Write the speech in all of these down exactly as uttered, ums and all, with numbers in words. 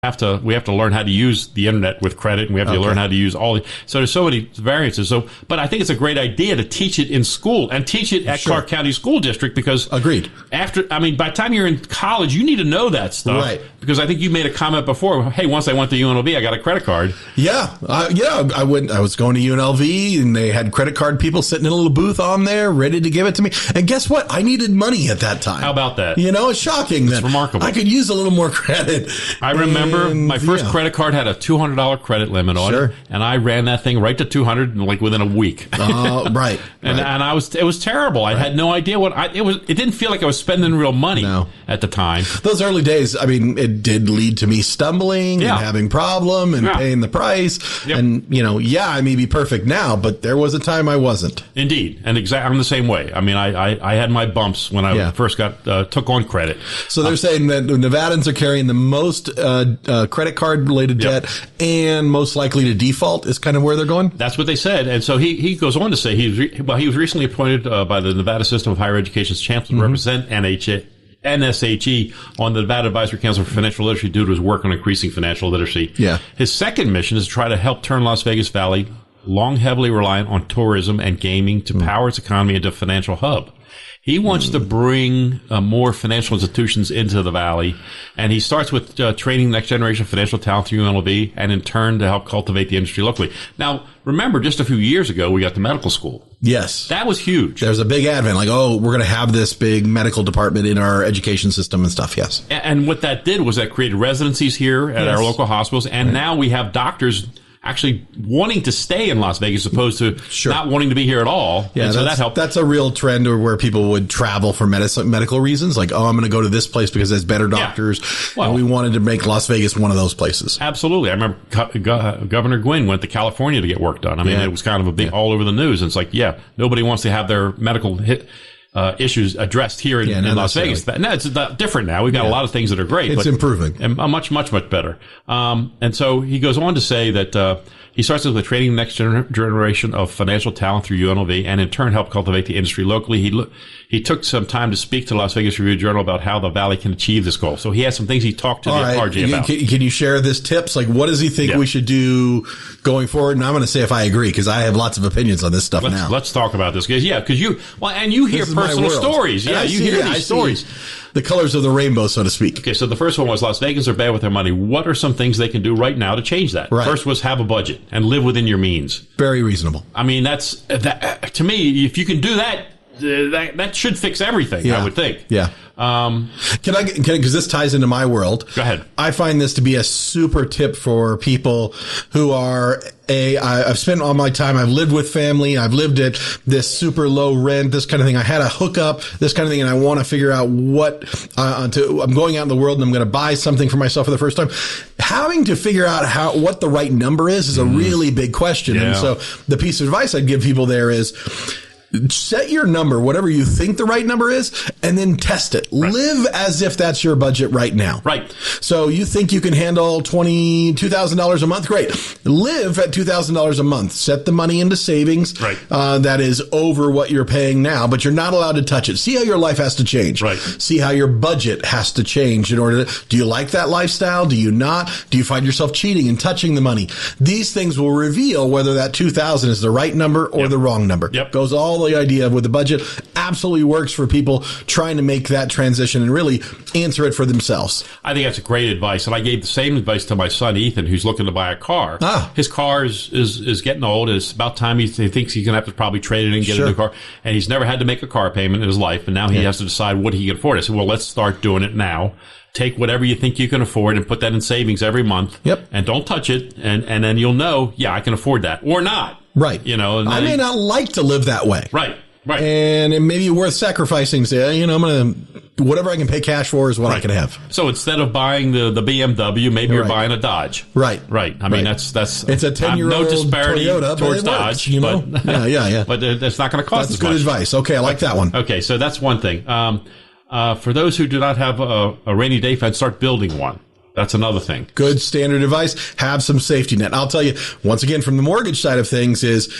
have to we have to learn how to use the internet with credit, and we have to okay. learn how to use all the, so there's so many variances. So, but I think it's a great idea to teach it in school and teach it at sure. Clark County School District, because agreed. After, I mean, by the time you're in college, you need to know that stuff, right? Because I think you made a comment before. Hey, once I went to U N L V, I got a credit card. Yeah, uh, yeah. I went. I was going to U N L V, and they had credit card people sitting in a little booth on there, ready to give it to me. And guess what? I needed money at that time. How about that? You know, it's shocking. It's that remarkable. I could use a little more credit. I remember and, my first yeah. credit card had a two hundred dollars credit limit on sure. it, and I ran that thing right to two hundred like within a week. Uh, right. and right. and I was it was terrible. I right. had no idea what I it was. It didn't feel like I was spending real money no. at the time. Those early days, I mean, it did lead to me stumbling yeah. and having problem and yeah. paying the price. Yep. And you know, yeah, I may be perfect now, but there was a time I wasn't. Indeed, and exactly, I'm the same way. I mean, I I, I had my bumps when I yeah. first got uh, took on credit. So they're um, saying that Nevadans are carrying the most uh, uh, credit card related yep. debt and most likely to default is kind of where they're going. That's what they said, and so he he goes on to say he's re- well he was recently appointed uh, by the Nevada System of Higher Education's chancellor to mm-hmm. represent N H A. N S H E on the Nevada Advisory Council for Financial Literacy due to his work on increasing financial literacy. Yeah. His second mission is to try to help turn Las Vegas Valley, long heavily reliant on tourism and gaming, to mm. power its economy into a financial hub. He wants mm. to bring uh, more financial institutions into the valley, and he starts with uh, training the next generation of financial talent through U N L V, and in turn to help cultivate the industry locally. Now, remember, just a few years ago, we got the medical school. Yes. That was huge. There's a big advent, like, oh, we're going to have this big medical department in our education system and stuff, yes. And, and what that did was that created residencies here at yes. our local hospitals, and right. now we have doctors actually wanting to stay in Las Vegas as opposed to sure. not wanting to be here at all. Yeah, and so that helped. That's a real trend where people would travel for medicine, medical reasons. Like, oh, I'm going to go to this place because there's better doctors. Yeah. Well, and we wanted to make Las Vegas one of those places. Absolutely. I remember Go- Go- Governor Gwynn went to California to get work done. I mean, yeah. it was kind of a big yeah. all over the news. And it's like, yeah, nobody wants to have their medical hit. Uh, issues addressed here in, yeah, in Las Vegas. That, no, it's different now. We've got yeah. a lot of things that are great. It's but, improving. And much, much, much better. Um, and so he goes on to say that, uh, he starts with the training the next gener- generation of financial talent through U N L V, and in turn help cultivate the industry locally. He lo- he took some time to speak to Las Vegas Review-Journal about how the Valley can achieve this goal. So he has some things he talked to All the right. R J about. Can, can you share this tips? Like, what does he think yeah. we should do going forward? And I'm going to say if I agree, because I have lots of opinions on this stuff let's, now. Let's talk about this, guys. Yeah, because you well, and you hear personal stories. Yeah, you see, hear I these stories. The colors of the rainbow, so to speak. Okay, so the first one was Las Vegans are bad with their money. What are some things they can do right now to change that? Right. First was have a budget and live within your means. Very reasonable. I mean, that's that, to me, if you can do that, uh, that that should fix everything, yeah. I would think. Yeah. Um, can I, can because this ties into my world. Go ahead. I find this to be a super tip for people who are a, I, I've spent all my time, I've lived with family, I've lived at this super low rent, this kind of thing. I had a hookup, this kind of thing, and I want to figure out what, uh, to, I'm going out in the world and I'm going to buy something for myself for the first time. Having to figure out how, what the right number is, is a mm. really big question. Yeah. And so the piece of advice I'd give people there is, set your number, whatever you think the right number is, and then test it. Right. Live as if that's your budget right now. Right. So you think you can handle twenty-two thousand dollars a month? Great. Live at two thousand dollars a month. Set the money into savings. Right. Uh, that is over what you're paying now, but you're not allowed to touch it. See how your life has to change. Right. See how your budget has to change in order to, do you like that lifestyle? Do you not? Do you find yourself cheating and touching the money? These things will reveal whether that two thousand is the right number or yep. the wrong number. Yep. Goes all the idea with the budget absolutely works for people trying to make that transition and really answer it for themselves. I think that's a great advice. And I gave the same advice to my son, Ethan, who's looking to buy a car. Ah. His car is, is, is getting old. It's about time he, he thinks he's going to have to probably trade it and get sure. a new car. And he's never had to make a car payment in his life. And now he yeah. has to decide what he can afford. I said, well, let's start doing it now. Take whatever you think you can afford and put that in savings every month. Yep. And don't touch it. And, and then you'll know, yeah, I can afford that or not. Right. You know, and I may he, not like to live that way. Right. Right. And it may be worth sacrificing. Say, you know, I'm going to, whatever I can pay cash for is what right. I can have. So instead of buying the, the B M W, maybe you're right. buying a Dodge. Right. Right. I mean, right. that's, that's, it's a ten year old no disparity Toyota, towards but it Dodge, works, you know? But, yeah, yeah, yeah. But it's not going to cost That's as good much. advice. Okay. I like that one. Okay. So that's one thing. Um, uh, for those who do not have a, a rainy day fund, start building one. That's another thing. Good standard advice. Have some safety net. I'll tell you, once again, from the mortgage side of things is,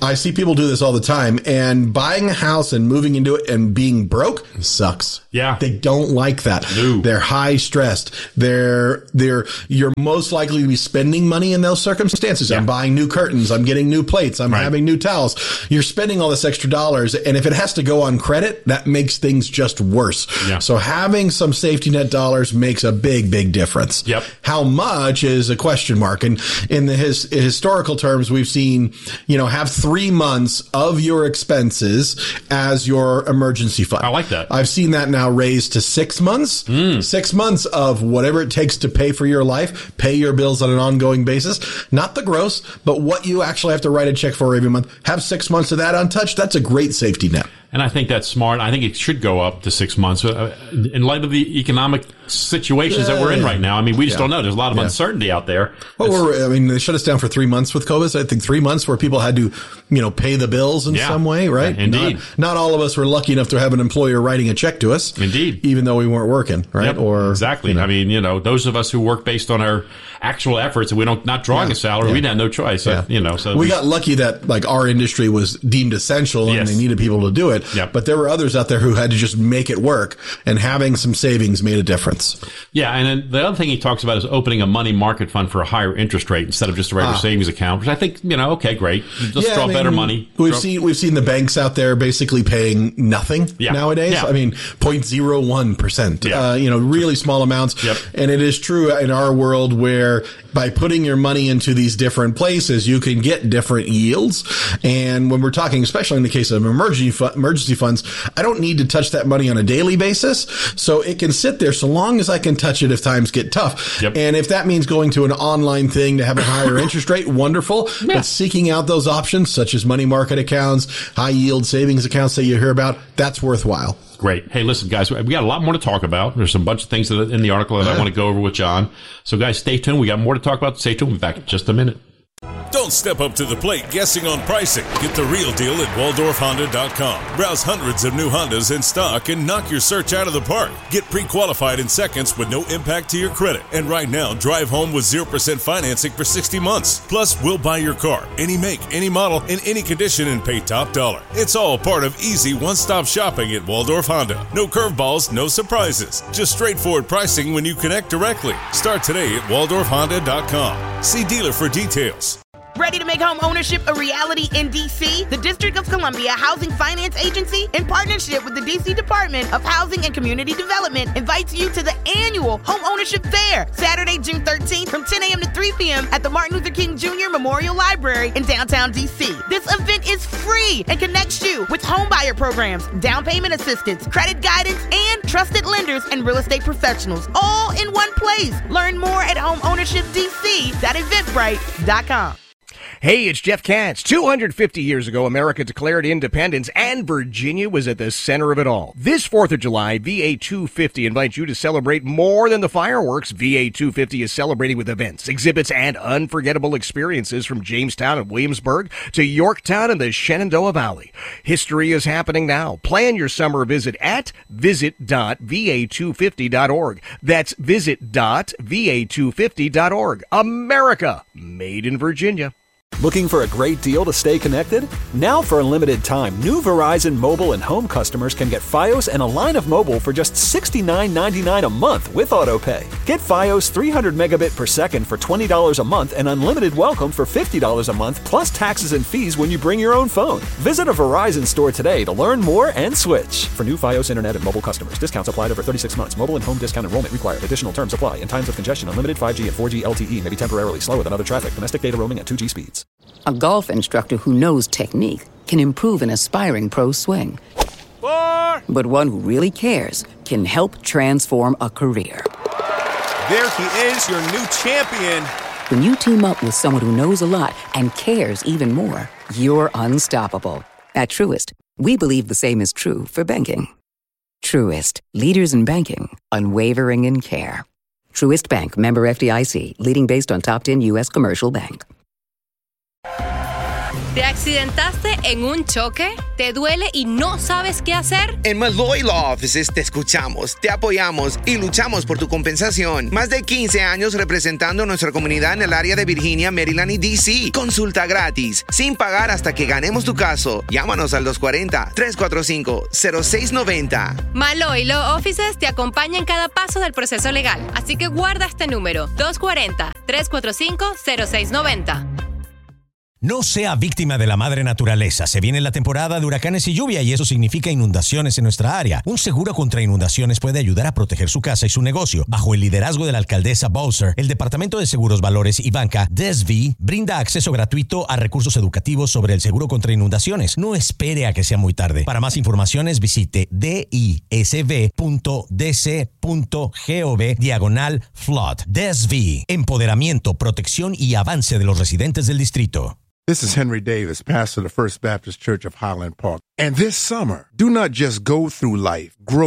I see people do this all the time, and buying a house and moving into it and being broke sucks. Yeah. They don't like that. No. They're high stressed. They're, they're, you're most likely to be spending money in those circumstances. Yeah. I'm buying new curtains. I'm getting new plates. I'm right. having new towels. You're spending all this extra dollars. And if it has to go on credit, that makes things just worse. Yeah. So having some safety net dollars makes a big, big difference. Yep. How much is a question mark. And in the his, historical terms, we've seen, you know, have three months of your expenses as your emergency fund. I like that. I've seen that now raised to six months, mm. six months of whatever it takes to pay for your life, pay your bills on an ongoing basis, not the gross, but what you actually have to write a check for every month. Have six months of that untouched. That's a great safety net. And I think that's smart. I think it should go up to six months uh, in light of the economic situations yeah, that we're in right now. I mean, we just yeah. don't know. There's a lot of yeah. uncertainty out there. Well, we're, I mean, they shut us down for three months with COVID. I think three months where people had to, you know, pay the bills in yeah. some way, right? Yeah, indeed. Not, not all of us were lucky enough to have an employer writing a check to us. Indeed. Even though we weren't working, right? Yep, or exactly. You know. I mean, you know, those of us who work based on our actual efforts and we don't not drawing yeah. a salary, yeah. we had no choice. Yeah. So, you know, so we, we got lucky that like our industry was deemed essential and yes. they needed people to do it. Yep. But there were others out there who had to just make it work, and having some savings made a difference. Yeah, and then the other thing he talks about is opening a money market fund for a higher interest rate instead of just a regular ah. savings account, which I think, you know, okay, great. Let's yeah, draw I mean, better money. We've draw. seen we've seen the banks out there basically paying nothing yeah. nowadays. Yeah. I mean, zero point zero one percent. Yeah. Uh, you know, really small amounts. Yep. And it is true in our world where by putting your money into these different places, you can get different yields. And when we're talking, especially in the case of emergency fu- emergency funds, I don't need to touch that money on a daily basis. So it can sit there so long as I can touch it if times get tough. Yep. And if that means going to an online thing to have a higher interest rate, wonderful. Yeah. But seeking out those options, such as money market accounts, high yield savings accounts that you hear about, that's worthwhile. Great. Hey, listen, guys, we got a lot more to talk about. There's a bunch of things that in the article that I want to go over with John. So, guys, stay tuned. We got more to talk about. Stay tuned. We'll be back in just a minute. Don't step up to the plate guessing on pricing. Get the real deal at Waldorf Honda dot com. Browse hundreds of new Hondas in stock and knock your search out of the park. Get pre-qualified in seconds with no impact to your credit. And right now, drive home with zero percent financing for sixty months. Plus, we'll buy your car, any make, any model, in any condition, and pay top dollar. It's all part of easy one-stop shopping at Waldorf Honda. No curveballs, no surprises. Just straightforward pricing when you connect directly. Start today at Waldorf Honda dot com. See dealer for details. Ready to make home ownership a reality in D C? The District of Columbia Housing Finance Agency, in partnership with the D C Department of Housing and Community Development, invites you to the annual Home Ownership Fair, Saturday, June thirteenth from ten a.m. to three p.m. at the Martin Luther King Junior Memorial Library in downtown D C. This event is free and connects you with homebuyer programs, down payment assistance, credit guidance, and trusted lenders and real estate professionals, all in one place. Learn more at home ownership d c dot eventbrite dot com. Hey, it's Jeff Katz. two hundred fifty years ago, America declared independence, and Virginia was at the center of it all. This fourth of July, V A two fifty invites you to celebrate more than the fireworks. V A two fifty is celebrating with events, exhibits, and unforgettable experiences from Jamestown and Williamsburg to Yorktown and the Shenandoah Valley. History is happening now. Plan your summer visit at visit dot v a two fifty dot org. That's visit dot v a two fifty dot org. America, made in Virginia. Looking for a great deal to stay connected? Now for a limited time, new Verizon mobile and home customers can get Fios and a line of mobile for just sixty-nine ninety-nine a month with AutoPay. Get Fios three hundred megabit per second for twenty dollars a month and unlimited welcome for fifty dollars a month plus taxes and fees when you bring your own phone. Visit a Verizon store today to learn more and switch. For new Fios internet and mobile customers, discounts applied over thirty-six months. Mobile and home discount enrollment required. Additional terms apply. In times of congestion, unlimited five G and four G L T E may be temporarily slower than other traffic. Domestic data roaming at two G speeds. A golf instructor who knows technique can improve an aspiring pro's swing. Four. But one who really cares can help transform a career. There he is, your new champion. When you team up with someone who knows a lot and cares even more, you're unstoppable. At Truist, we believe the same is true for banking. Truist, leaders in banking, unwavering in care. Truist Bank, member F D I C, leading based on top ten U S commercial bank. ¿Te accidentaste en un choque? ¿Te duele y no sabes qué hacer? En Malloy Law Offices te escuchamos, te apoyamos y luchamos por tu compensación. Más de quince años representando a nuestra comunidad en el área de Virginia, Maryland y D C. Consulta gratis, sin pagar hasta que ganemos tu caso. Llámanos al dos cuatro cero, tres cuatro cinco, cero seis nueve cero. Malloy Law Offices te acompaña en cada paso del proceso legal. Así que guarda este número, dos cuatro cero, tres cuatro cinco, cero seis nueve cero. No sea víctima de la madre naturaleza. Se viene la temporada de huracanes y lluvia y eso significa inundaciones en nuestra área. Un seguro contra inundaciones puede ayudar a proteger su casa y su negocio. Bajo el liderazgo de la alcaldesa Bowser, el Departamento de Seguros, Valores y Banca, D S V, brinda acceso gratuito a recursos educativos sobre el seguro contra inundaciones. No espere a que sea muy tarde. Para más informaciones, visite disv.dc.gov diagonal flood. D S V, empoderamiento, protección y avance de los residentes del distrito. This is Henry Davis, pastor of the First Baptist Church of Highland Park. And this summer, do not just go through life, grow